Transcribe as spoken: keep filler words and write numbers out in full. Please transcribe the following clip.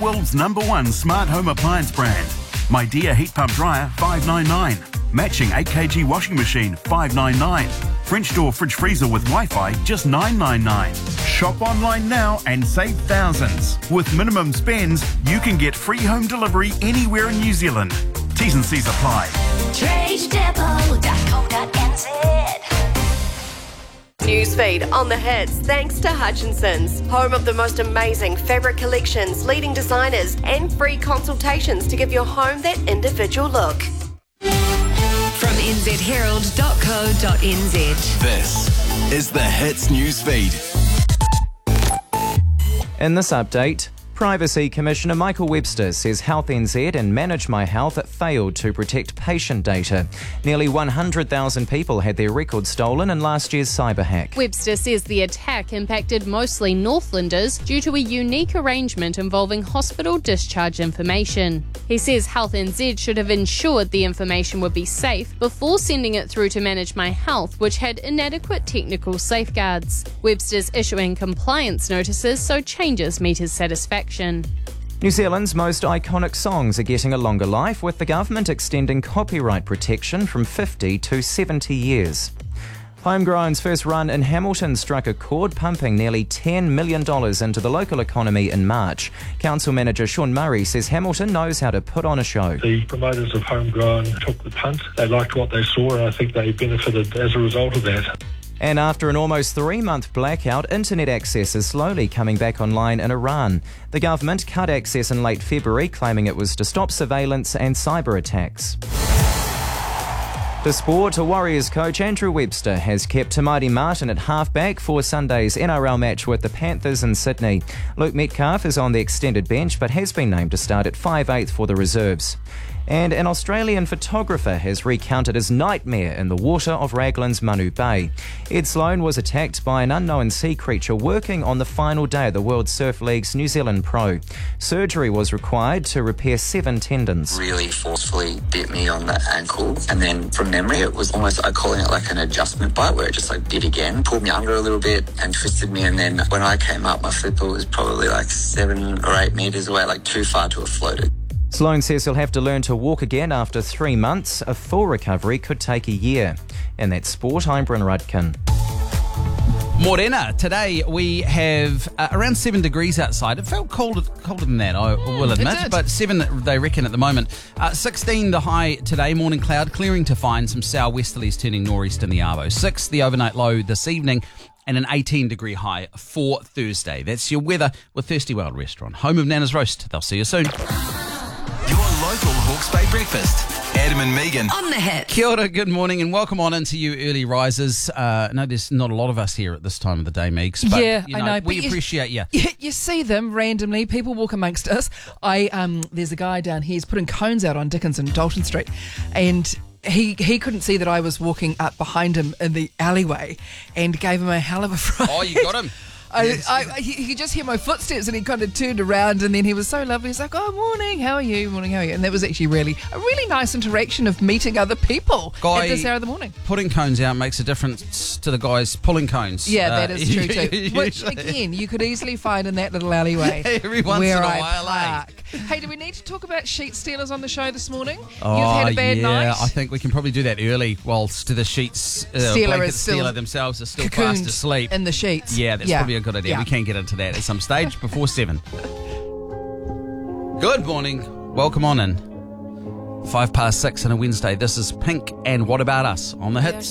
world's number one smart home appliance brand. My Dear heat pump dryer, five ninety-nine. Matching eight kilogram washing machine, five ninety-nine. French door fridge freezer with Wi-Fi, just nine ninety-nine. Shop online now and save thousands. With minimum spends, you can get free home delivery anywhere in New Zealand. T's and C's apply. trade depot dot co dot n z. Newsfeed on the hits thanks to Hutchinson's, home of the most amazing fabric collections, leading designers and free consultations to give your home that individual look. From n z herald dot co dot n z. This is the Hits Newsfeed. In this update, Privacy Commissioner Michael Webster says Health N Z and Manage My Health failed to protect patient data. Nearly one hundred thousand people had their records stolen in last year's cyber hack. Webster says the attack impacted mostly Northlanders due to a unique arrangement involving hospital discharge information. He says Health N Z should have ensured the information would be safe before sending it through to Manage My Health, which had inadequate technical safeguards. Webster's issuing compliance notices so changes meet his satisfaction. New Zealand's most iconic songs are getting a longer life, with the government extending copyright protection from fifty to seventy years. Homegrown's first run in Hamilton struck a chord, pumping nearly ten million dollars into the local economy in March. Council manager Sean Murray says Hamilton knows how to put on a show. The promoters of Homegrown took the punt. They liked what they saw, and I think they benefited as a result of that. And after an almost three-month blackout, internet access is slowly coming back online in Iran. The government cut access in late February, claiming it was to stop surveillance and cyber attacks. The sport, Warriors coach Andrew Webster has kept Te Maire Martin at halfback for Sunday's N R L match with the Panthers in Sydney. Luke Metcalf is on the extended bench but has been named to start at five eighth for the reserves. And an Australian photographer has recounted his nightmare in the water of Raglan's Manu Bay. Ed Sloan was attacked by an unknown sea creature working on the final day of the World Surf League's New Zealand Pro. Surgery was required to repair seven tendons. Really forcefully bit me on the ankle, and then from memory it was almost like calling it like an adjustment bite, where it just like bit again, pulled me under a little bit and twisted me, and then when I came up my flipper was probably like seven or eight metres away, like too far to have floated. Sloan says he'll have to learn to walk again after three months. A full recovery could take a year. In that sport, I'm Bryn Rudkin. Morena, today we have uh, around seven degrees outside. It felt colder, colder than that, I will admit, but seven they reckon at the moment. Uh, sixteen the high today, morning cloud, clearing to fine, some southwesterlies turning northeast in the Arvo. six the overnight low this evening, and an eighteen degree high for Thursday. That's your weather with Thirsty Wild Restaurant, home of Nana's Roast. They'll see you soon. Your local Hawke's Bay breakfast. Adam and Megan. On the hit. Kia ora, good morning, and welcome on into you early risers. Uh, I know there's not a lot of us here at this time of the day, Megs, but yeah, you know, I know. we but appreciate you. you. You see them randomly. People walk amongst us. I um, There's a guy down here. He's putting cones out on Dickinson, Dalton Street, and he he couldn't see that I was walking up behind him in the alleyway, and gave him a hell of a fright. Oh, you got him. I, Yes. I, he, he could just hear my footsteps, and he kind of turned around, and then he was so lovely. He's like, "Oh, morning, how are you? Morning, how are you?" And that was actually really a really nice interaction of meeting other people Guy, at this hour of the morning. Putting cones out makes a difference to the guys pulling cones. Yeah, Uh, that is true too. Which again, you could easily find in that little alleyway Every once where in a I while, eh? park. Hey, do we need to talk about sheet stealers on the show this morning? Oh, You've had a bad yeah, night. I think we can probably do that early whilst the sheets uh, Stealer blanket is still stealer themselves are still cocooned fast asleep. in the sheets. Yeah, that's Yeah. probably a good idea. Yeah. We can get into that at some stage before seven. Good morning. Welcome on in. Five past six on a Wednesday. This is Pink and What About Us on the Hits.